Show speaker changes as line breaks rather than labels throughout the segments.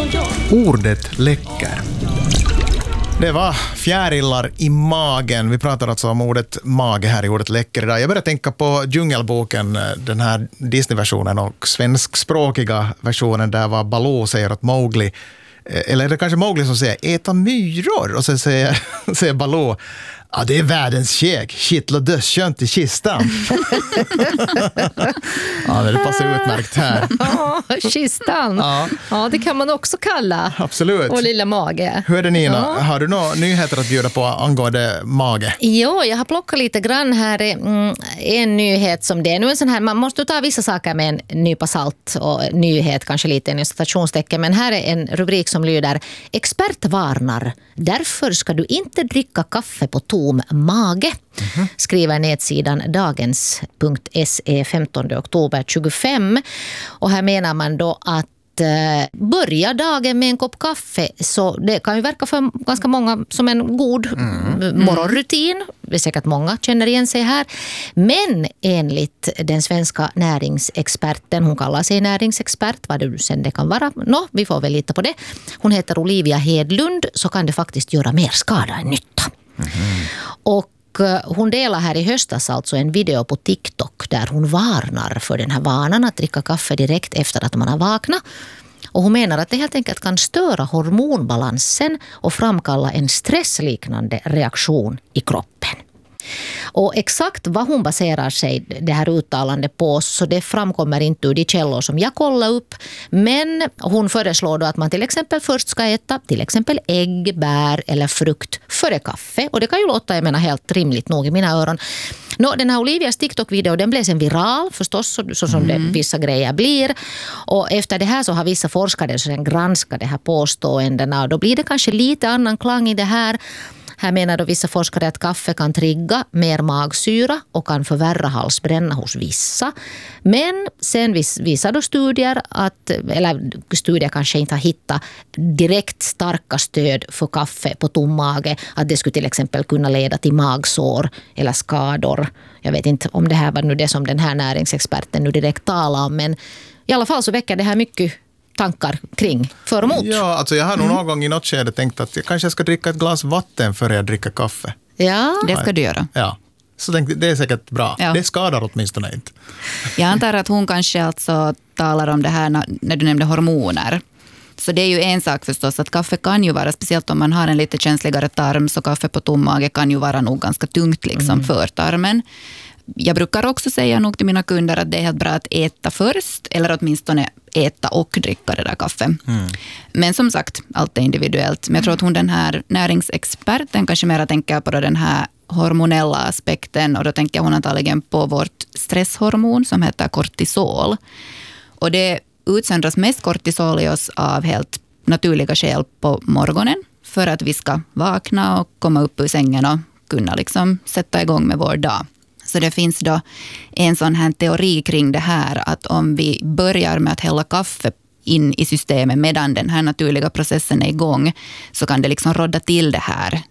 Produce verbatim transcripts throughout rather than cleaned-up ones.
Ordet läcker. Det var fjärilar i magen. Vi pratar alltså om ordet mage här i ordet läcker idag. Jag började tänka på Djungelboken, den här Disney-versionen och svenskspråkiga versionen där var Baloo säger åt Mowgli, eller är det kanske Mowgli som säger äta myror, och så säger, säger Baloo, ja, det är världens käk. Kittla dödskönt i kistan. Ja, det passar utmärkt här.
Ja, kistan. Ja. Ja, det kan man också kalla.
Absolut.
Och lilla mage.
Hur är det, Nina?
Ja.
Har du några nyheter att bjuda på angående mage?
Jo, jag har plockat lite grann här. Mm, en nyhet som det är. Nu en sån här, man måste ta vissa saker med en nypa salt, och nyhet kanske lite en stationstecken. Men här är en rubrik som lyder: expert varnar. Därför ska du inte dricka kaffe på tom mage. Mm-hmm. Skriver nedsidan dagens punkt se femtonde oktober tjugofem. Och här menar man då att börja dagen med en kopp kaffe, så det kan ju verka för ganska många som en god mm. morgonrutin. Det är säkert många känner igen sig här. Men enligt den svenska näringsexperten, hon kallar sig näringsexpert, vad det sen det kan vara, no, vi får väl lita på det. Hon heter Olivia Hedlund, så kan det faktiskt göra mer skada än nytta. Mm. Och hon delar här i höstas alltså en video på TikTok där hon varnar för den här vanan att dricka kaffe direkt efter att man har vaknat. Och hon menar att det helt enkelt kan störa hormonbalansen och framkalla en stressliknande reaktion i kroppen. Och exakt vad hon baserar sig det här uttalande på, så det framkommer inte ur de källor som jag kollar upp. Men hon föreslår då att man till exempel först ska äta till exempel ägg, bär eller frukt före kaffe. Och det kan ju låta, jag menar, helt rimligt nog i mina öron. Nå, den här Olivias TikTok-video, den blev sen viral förstås, så, så som mm. det, vissa grejer blir. Och efter det här så har vissa forskare sen granskat det här påståendena, och då blir det kanske lite annan klang i det här. Här menar då vissa forskare att kaffe kan trigga mer magsyra och kan förvärra halsbränna hos vissa. Men sen visar då studier att, eller studier kanske inte har hittat direkt starka stöd för kaffe på tom mage, att det skulle till exempel kunna leda till magsår eller skador. Jag vet inte om det här var nu det som den här näringsexperten nu direkt talar om, men i alla fall så väcker det här mycket tankar kring för och mot.
Ja, alltså jag har nog mm. någon gång i något skede tänkt att jag kanske ska dricka ett glas vatten före jag dricker kaffe.
Ja,
det ska du göra.
Ja, så tänkte, det är säkert bra. Ja. Det skadar åtminstone inte.
Jag antar att hon kanske alltså talar om det här när du nämnde hormoner. Så det är ju en sak förstås att kaffe kan ju vara, speciellt om man har en lite känsligare tarm, så kaffe på tom mage kan ju vara nog ganska tungt liksom mm. för tarmen. Jag brukar också säga nog till mina kunder att det är helt bra att äta först, eller åtminstone äta och dricka det där kaffe. Mm. Men som sagt, allt är individuellt. Men jag tror att hon, den här näringsexperten, kanske mer tänker på den här hormonella aspekten, och då tänker hon antagligen på vårt stresshormon som heter kortisol. Och det utsöndras mest kortisol i oss av helt naturliga skäl på morgonen för att vi ska vakna och komma upp ur sängen och kunna liksom sätta igång med vår dag. Så det finns då en sån här teori kring det här, att om vi börjar med att hälla kaffe in i systemet medan den här naturliga processen är igång, så kan det liksom rodda till det här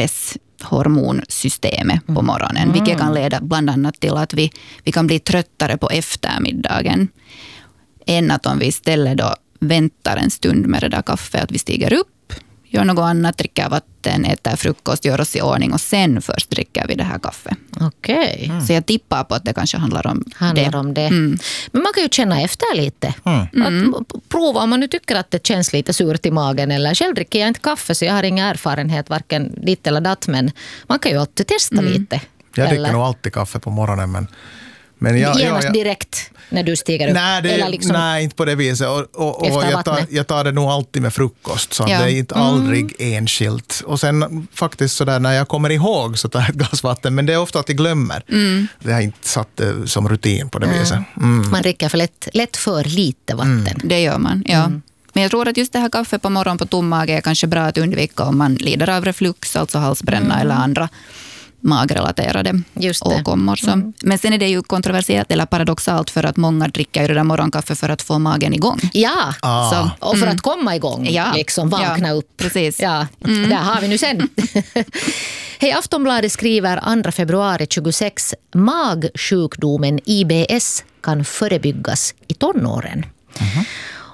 stresshormonsystemet på morgonen. Mm. Vilket kan leda bland annat till att vi, vi kan bli tröttare på eftermiddagen. Än att om vi istället då väntar en stund med det där kaffet, att vi stiger upp, gör något annat, dricker vatten, äter frukost, gör oss i ordning och sen först dricker vi det här kaffe.
Okej. Okay.
Mm. Så jag tippar på att det kanske handlar om
handlar
det.
Om det.
Mm.
Men man kan ju känna efter lite. Mm. Att prova om man nu tycker att det känns lite surt i magen, eller själv dricker jag inte kaffe så jag har ingen erfarenhet varken ditt eller datt, men man kan ju alltid testa mm. lite.
Jag dricker eller? nog alltid kaffe på morgonen, men Men jag,
Genast
jag, jag,
direkt när du stiger upp?
Nej, det,
eller liksom
nej inte på det viset. Och, och, och jag, tar, jag tar det nog alltid med frukost. Så ja. Det är inte aldrig mm. enskilt. Och sen faktiskt så där, när jag kommer ihåg så tar jag ett glas vatten. Men det är ofta att jag glömmer. Mm. Det har inte satt det som rutin på det mm. viset. Mm.
Man dricker för lätt, lätt för lite vatten. Mm.
Det gör man, ja. Mm. Men jag tror att just det här kaffe på morgon på tom mage är kanske bra att undvika om man lider av reflux, alltså halsbränna mm. eller andra magrelaterade åkommor. Mm. Men sen är det ju kontroversiellt eller paradoxalt för att många dricker ju det där morgonkaffe för att få magen igång.
Ja,
ah.
så, och för mm. att komma igång, ja. liksom vakna
ja,
upp.
Precis.
Ja, mm. där har vi nu sen. Hej, Aftonbladet skriver andra februari tjugosex, magsjukdomen I B S kan förebyggas i tonåren. Mm.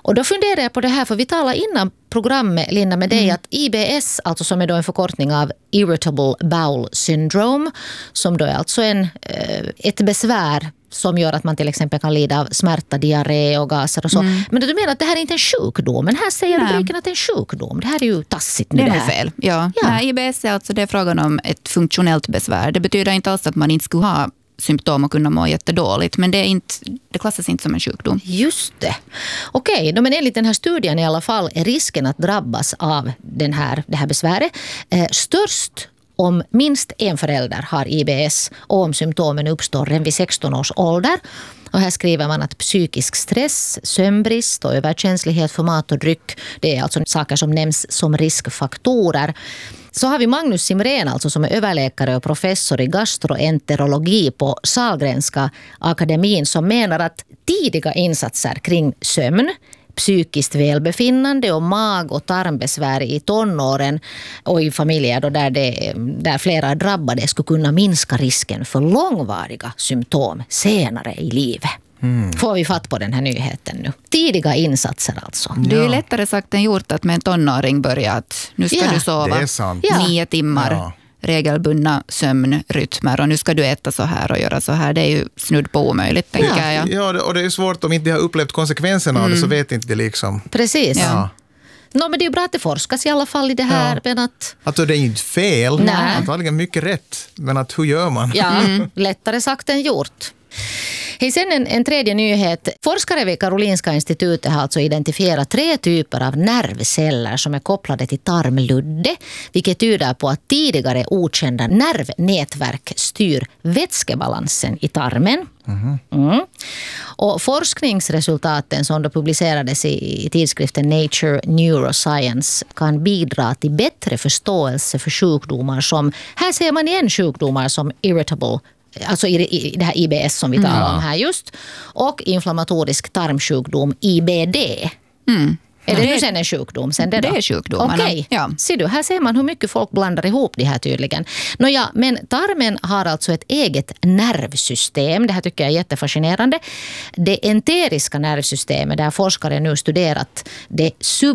Och då funderar jag på det här, för vi talade innan programmet, Linda, med dig mm. att I B S, alltså som är då en förkortning av Irritable Bowel Syndrome, som då är alltså en, ett besvär som gör att man till exempel kan lida av smärta, diarré och gaser och så. Mm. Men du menar att det här är inte en sjukdom, men här säger rubriken att det är en sjukdom. Det här är ju tassigt nu.
Det är
där.
fel, ja. ja. Nej, I B S är alltså det är frågan om ett funktionellt besvär. Det betyder inte alls att man inte skulle ha symptom och kunna må jättedåligt, men det, är inte, det klassas inte som en sjukdom.
Just det. Okej, okay, men enligt den här studien i alla fall är risken att drabbas av den här, det här besväret eh, störst om minst en förälder har I B S och om symptomen uppstår redan vid sexton års ålder. Och här skriver man att psykisk stress, sömnbrist och överkänslighet för mat och dryck, det är alltså saker som nämns som riskfaktorer. Så har vi Magnus Simrén, alltså som är överläkare och professor i gastroenterologi på Sahlgrenska akademin, som menar att tidiga insatser kring sömn, psykiskt välbefinnande och mag- och tarmbesvär i tonåren och i familjer då där, det, där flera drabbade skulle kunna minska risken för långvariga symptom senare i livet. Mm. Får vi fatt på den här nyheten nu. Tidiga insatser alltså.
Ja. Det är ju lättare sagt än gjort att med en tonåring börja att nu ska
ja.
du sova nio timmar. Ja. Regelbundna sömnrytmer och nu ska du äta så här och göra så här. Det är ju snudd på omöjligt,
ja.
tänker jag.
Ja, och det är svårt om inte har upplevt konsekvenserna mm. av det, så vet inte det liksom.
Precis.
Ja.
No, men det är ju bra att det forskas i alla fall i det här. Ja. Men att...
Alltså det är inte fel,
Nej.
antagligen mycket rätt. Men att hur gör man?
Ja, mm. lättare sagt än gjort. Hej, sen en, en tredje nyhet. Forskare vid Karolinska institutet har alltså identifierat tre typer av nervceller som är kopplade till tarmludde, vilket tyder på att tidigare okända nervnätverk styr vätskebalansen i tarmen. Mm. Mm. Och forskningsresultaten som då publicerades i, i tidskriften Nature Neuroscience kan bidra till bättre förståelse för sjukdomar som, här ser man igen sjukdomar som irritable, alltså i, i det här I B S som vi talar mm. om här just, och inflammatorisk tarmsjukdom I B D. Mm. Är det, det nu sen en sjukdom? Sen det,
det är sjukdomarna.
Okej, ja. Ser du, här ser man hur mycket folk blandar ihop det här tydligen. Nåja, men tarmen har alltså ett eget nervsystem. Det här tycker jag är jättefascinerande. Det enteriska nervsystemet, där forskare nu studerat det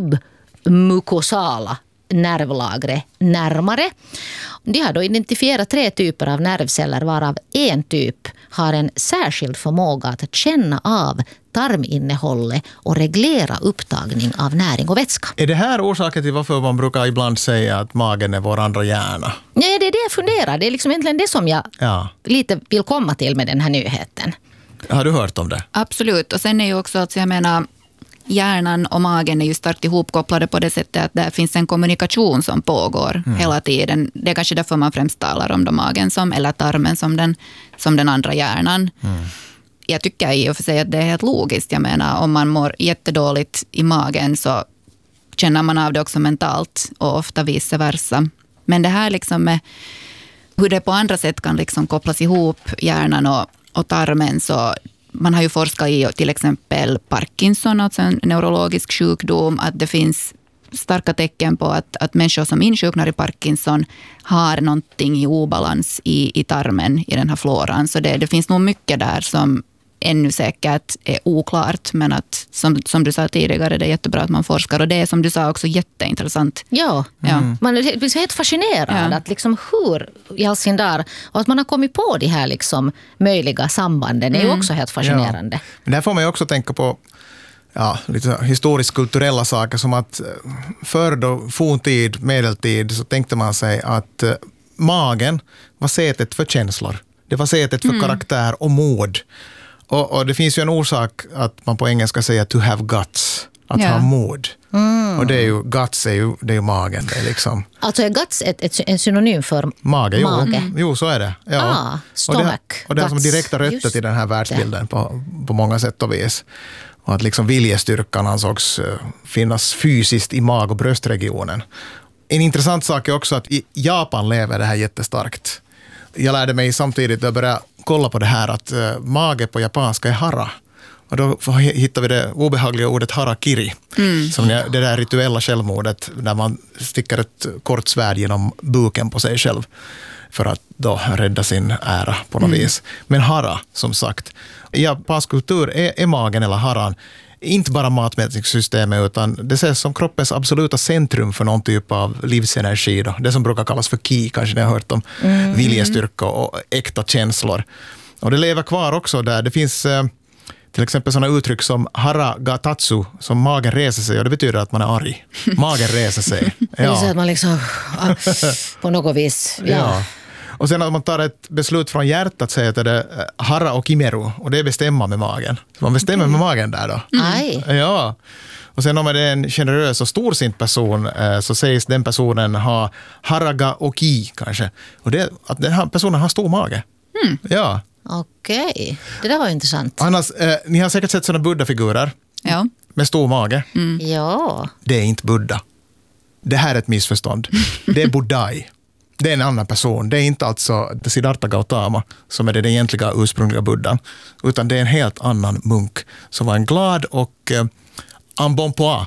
submukosala nervlagret närmare. De har då identifierat tre typer av nervceller, varav en typ har en särskild förmåga att känna av tarminnehållet och reglera upptagning av näring och vätska.
Är det här orsaken till varför man brukar ibland säga att magen är vår andra hjärna?
Nej, det är det jag funderar. Det är liksom egentligen det som jag ja. lite vill komma till med den här nyheten.
Har du hört om det?
Absolut. Och sen är ju också att jag menar, hjärnan och magen är ju starkt ihopkopplade på det sättet att det finns en kommunikation som pågår mm. hela tiden. Det är kanske därför man främst talar om då magen som, eller tarmen som den, som den andra hjärnan. Mm. Jag tycker i och för sig att det är helt logiskt. Jag menar, om man mår jättedåligt i magen så känner man av det också mentalt och ofta vice versa. Men det här liksom med hur det på andra sätt kan liksom kopplas ihop, hjärnan och, och tarmen, så man har ju forskat i till exempel Parkinson, alltså en neurologisk sjukdom, att det finns starka tecken på att, att människor som insjuknar i Parkinson har någonting i obalans i, i tarmen, i den här floran. Så det, det finns nog mycket där som ännu säkert är oklart, men att som, som du sa tidigare, det är jättebra att man forskar, och det är som du sa också jätteintressant.
Ja, mm. man blir helt fascinerad ja. att liksom hur i all sin dar, och att man har kommit på de här liksom möjliga sambanden, det är ju också helt fascinerande. Ja.
Men där får man ju också tänka på ja, lite historiskt kulturella saker, som att förr då forntid, medeltid, så tänkte man sig att uh, magen var sätet för känslor. Det var sätet för mm. karaktär och mod. Och, och det finns ju en orsak att man på engelska säger to have guts, att ja. ha mod. Mm. Och det är ju, guts är ju, det är ju magen. Det är liksom.
Alltså är guts ett, ett, en synonym för
mage? Jo,
mage?
Mm. jo så är det. Ja.
Ah, stomach,
och det, och det har som direkta rötter till den här världsbilden på, på många sätt och vis. Och att liksom viljestyrkan ansågs finnas fysiskt i mag- och bröstregionen. En intressant sak är också att i Japan lever det här jättestarkt. Jag lärde mig samtidigt, jag började kolla på det här, att uh, mage på japanska är hara. Och då hittar vi det obehagliga ordet harakiri. Mm. Som det där rituella självmordet där man sticker ett kort svärd genom buken på sig själv för att då rädda sin ära på något mm. vis. Men hara, som sagt, i japansk kultur är, är magen eller haran inte bara matmätningssystemet, utan det ses som kroppens absoluta centrum för någon typ av livsenergi. Då. Det som brukar kallas för ki, kanske ni har hört om mm. viljestyrka och äkta känslor. Och det lever kvar också där. Det finns eh, till exempel sådana uttryck som hara gatatsu, som magen reser sig, och det betyder att man är arg. Magen reser sig.
Ja. Det är så att man liksom på något vis... Ja. Ja.
Och sen att man tar ett beslut från hjärtat, säger att det är hara och kimeru, och det är bestämma med magen. Så man bestämmer med magen där då.
Aj.
Ja. Och sen om det är en generös och storsint person, så sägs den personen ha haraga och ki kanske. Och det, att den här personen har stor mage.
Mm.
Ja.
Okej, det där var intressant.
Annars, eh, ni har säkert sett sådana buddha-figurer
Ja.
med stor mage.
Mm. Ja.
Det är inte Buddha. Det här är ett missförstånd. Det är Buddhai. Det är en annan person. Det är inte alltså Siddhartha Gautama som är den egentliga ursprungliga buddhan, utan det är en helt annan munk som var en glad och eh, embonpoint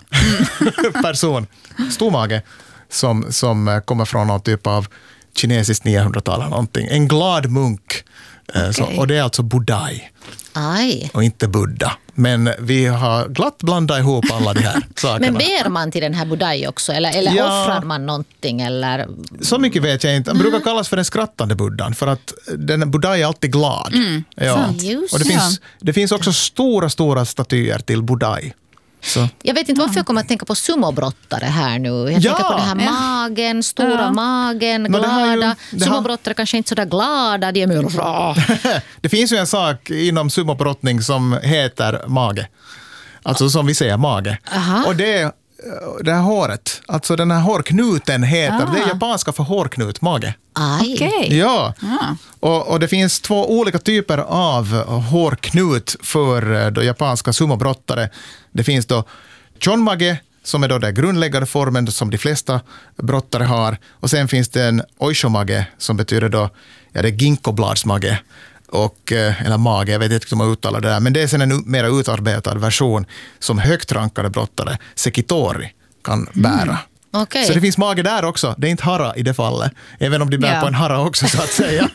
person. Stor mage som, som kommer från någon typ av kinesiskt niohundratal eller någonting. En glad munk. Okay. Så, och det är alltså Buddhai.
Aj.
Och inte Buddha. Men vi har glatt blandat ihop alla de här sakerna.
Men ber man till den här Buddhai också? Eller, eller
Ja.
offrar man någonting? Eller?
Så mycket vet jag inte. Han brukar kallas för den skrattande buddhan, för att den Buddha är alltid glad.
Mm,
ja.
sant.
Just.
Och det finns,
Ja.
det finns också stora, stora statyer till Buddhai. Så.
Jag vet inte varför jag kommer att tänka på sumobrottare här nu. Jag
Ja.
tänker på den här
Ja.
magen, stora
Ja.
magen,
Men det har ju-
glada.
det har-
Sumobrottare kanske inte sådär glada, de är mer...
Det finns ju en sak inom sumobrottning som heter mage. Alltså som vi säger, mage.
Aha.
Och det, det här håret, alltså den här hårknuten heter,
Ah.
det är japanska för hårknut, mage.
Aj.
Okej.
Ja,
Ja.
och, och det finns två olika typer av hårknut för då japanska sumobrottare. Det finns då chonmage, som är då den grundläggande formen som de flesta brottare har. Och sen finns det en oishomage, som betyder då, ja, det är ginkgobladsmage. Och, eller mage, jag vet inte hur man uttalar det där. Men det är sen en mer utarbetad version som högt rankade brottare, sekitori, kan bära.
Okej.
Så det finns mage där också. Det är inte hara i det fallet. Även om de bär
Ja.
på en hara också, så att säga.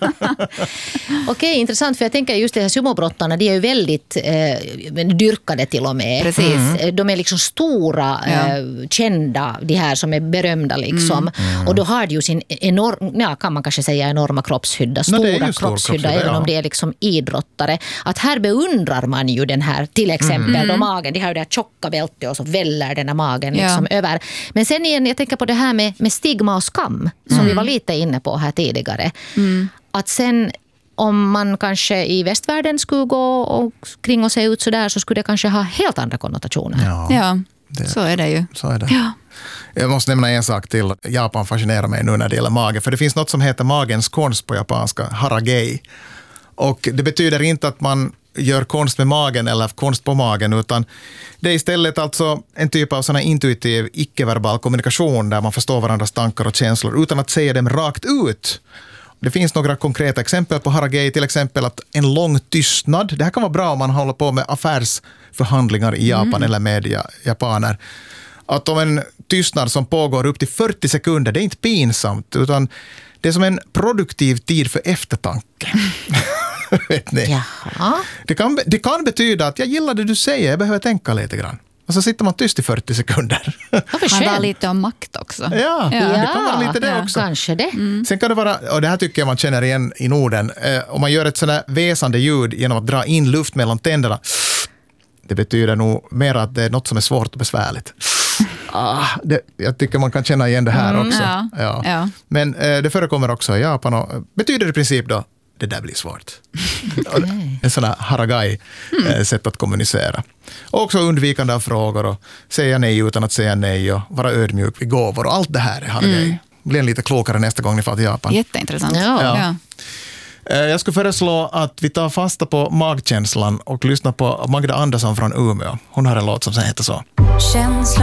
Okej, intressant, för jag tänker just de här sumobrottarna, de är ju väldigt eh, dyrkade till och med.
Precis.
Mm. De är liksom stora,
Ja.
eh, kända, de här som är berömda liksom.
Mm.
Och då har de ju sin enorm, ja, kan man kanske säga enorma kroppshydda,
No, det är
stora
ju stor
kroppshydda,
kroppshydda,
även
ja.
om det är liksom idrottare. Att här beundrar man ju den här, till exempel
Mm.
då magen, de har ju det här tjocka bältet och så väller den här magen
Ja.
liksom över. Men sen igen, jag tänker på det här med, med stigma och skam, som vi var lite inne på här tidigare. Att sen om man kanske i västvärlden skulle gå och kring och se ut så där, så skulle det kanske ha helt andra konnotationer.
Ja,
Ja,
Det-
så är det ju.
så är det.
Ja.
Jag måste nämna en sak till. Japan fascinerar mig nu när det gäller mage. För det finns något som heter magens konst på japanska, haragei. Och det betyder inte att man gör konst med magen eller konst på magen, utan det är istället alltså en typ av sån här intuitiv, icke-verbal kommunikation där man förstår varandras tankar och känslor utan att säga dem rakt ut. Det finns några konkreta exempel på haragei, till exempel att en lång tystnad, det här kan vara bra om man håller på med affärsförhandlingar i Japan mm. eller med ja- japaner. Att om en tystnad som pågår upp till fyrtio sekunder, det är inte pinsamt, utan det är som en produktiv tid för eftertanke. Vet ni?
Jaha.
Det kan, det kan betyda att jag gillar det du säger, jag behöver tänka lite grann. Och så sitter man tyst i fyrtio sekunder.
Varför
Handlar
skönt?
lite om makt också.
Ja, det kan vara lite det
Ja,
också.
kanske det.
Sen kan det vara, och det här tycker jag man känner igen i Norden, eh, om man gör ett sådär väsande ljud genom att dra in luft mellan tänderna, det betyder nog mer att det är något som är svårt och besvärligt. Ah, det, jag tycker man kan känna igen det här
Mm,
också.
ja, ja.
Men eh, det förekommer också i Japan och betyder i princip då, det där blir svårt.
Okej.
En sån här haragai eh, sätt att kommunicera. Och också undvikande av frågor och säga nej utan att säga nej och vara ödmjuk vid gåvor och allt det här är haragai.
Mm.
Blir lite klokare nästa gång ni får till Japan.
Jätteintressant.
Ja.
Ja.
Eh, Jag skulle föreslå att vi tar fasta på magkänslan och lyssnar på Magda Andersson från Umeå. Hon har en låt som heter så.